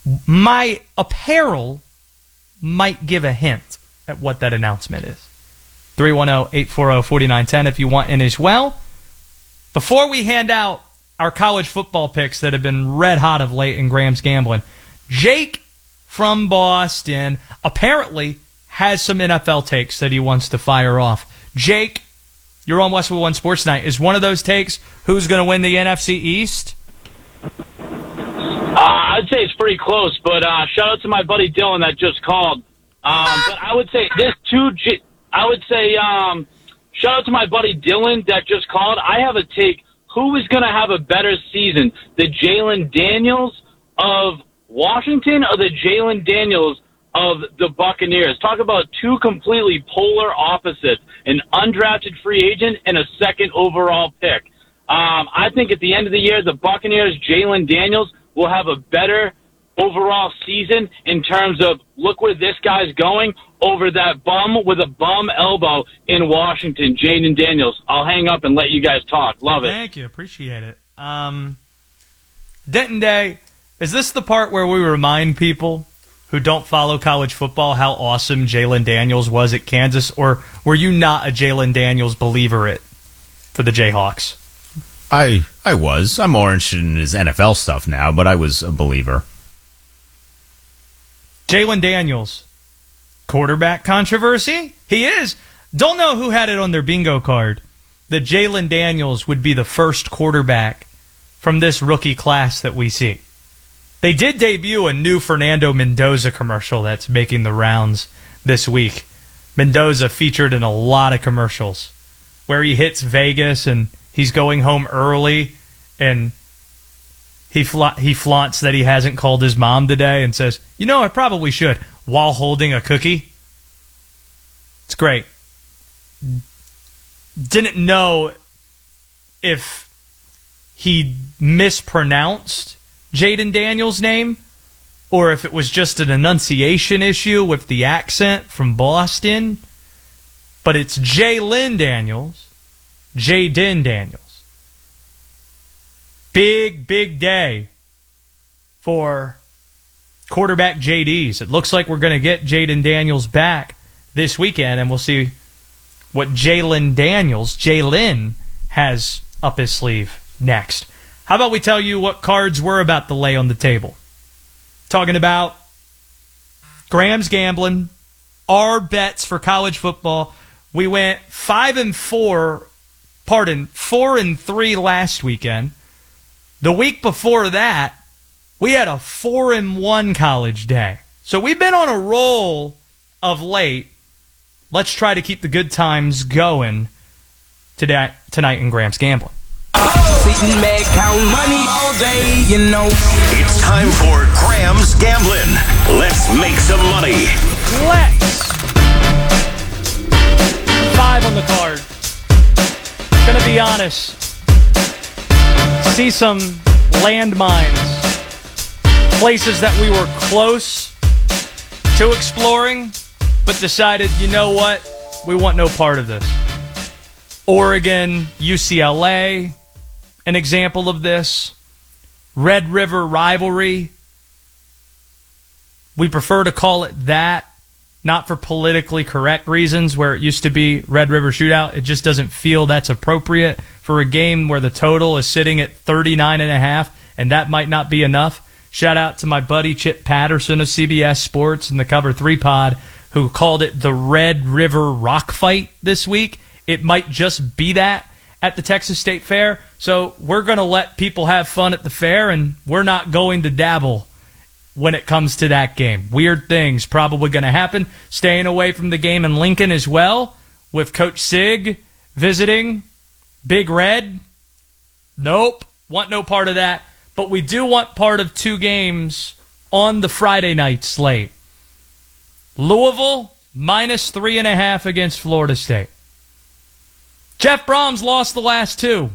My apparel might give a hint at what that announcement is. 310-840-4910 if you want in as well. Before we hand out our college football picks that have been red hot of late in Graham's Gambling, Jake from Boston apparently has some NFL takes that he wants to fire off. Jake, you're on Westwood One Sports Night. Is one of those takes who's going to win the NFC East? I'd say it's pretty close, but shout out to my buddy Dylan that just called. But I would say shout out to my buddy Dylan that just called. I have a take. Who is going to have a better season, the Jalen Daniels of Washington or the Jalen Daniels of the Buccaneers? Talk about two completely polar opposites, an undrafted free agent and a second overall pick. I think at the end of the year, the Buccaneers, Jalen Daniels, will have a better overall season in terms of look where this guy's going over that bum with a bum elbow in Washington, Jalen Daniels. I'll hang up and let you guys talk. Love it. Thank you. Appreciate it. Denton Day, is this the part where we remind people who don't follow college football how awesome Jalen Daniels was at Kansas, or were you not a Jalen Daniels believer for the Jayhawks? I was. I'm more interested in his NFL stuff now, but I was a believer. Jalen Daniels, quarterback controversy? He is. Don't know who had it on their bingo card that Jalen Daniels would be the first quarterback from this rookie class that we see. They did debut a new Fernando Mendoza commercial that's making the rounds this week. Mendoza featured in a lot of commercials where he hits Vegas and he's going home early and he flaunts that he hasn't called his mom today and says, I probably should, while holding a cookie. It's great. Didn't know if he mispronounced Jayden Daniels' name or if it was just an enunciation issue with the accent from Boston. But it's Jalen Daniels, Jayden Daniels. Big day for quarterback JDs. It looks like we're going to get Jayden Daniels back this weekend, and we'll see what Jalen has up his sleeve next. How about we tell you what cards we're about to lay on the table? Talking about Graham's Gambling, our bets for college football. We went 4-3 last weekend. The week before that, we had a 4-1 college day. So we've been on a roll of late. Let's try to keep the good times going tonight in Graham's Gambling. Sitting back, count money all day, It's time for Graham's Gambling. Let's make some money. Let's. 5 on the card. Gonna be honest. See some landmines. Places that we were close to exploring, but decided, you know what? We want no part of this. Oregon, UCLA, an example of this. Red River rivalry. We prefer to call it that, not for politically correct reasons where it used to be Red River Shootout. It just doesn't feel that's appropriate for a game where the total is sitting at 39.5, and that might not be enough. Shout out to my buddy Chip Patterson of CBS Sports and the Cover 3 pod who called it the Red River Rock Fight this week. It might just be that at the Texas State Fair. So we're going to let people have fun at the fair, and we're not going to dabble when it comes to that game. Weird things probably going to happen. Staying away from the game in Lincoln as well with Coach Sig visiting Big Red. Nope. Want no part of that. But we do want part of 2 games on the Friday night slate. Louisville, -3.5 against Florida State. Jeff Brahms lost the last 2.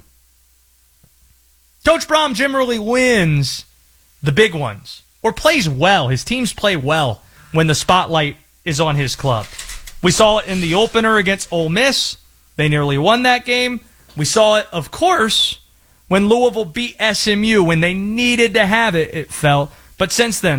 Coach Brahms generally wins the big ones, or plays well. His teams play well when the spotlight is on his club. We saw it in the opener against Ole Miss. They nearly won that game. We saw it, of course, when Louisville beat SMU when they needed to have it, it felt. But since then,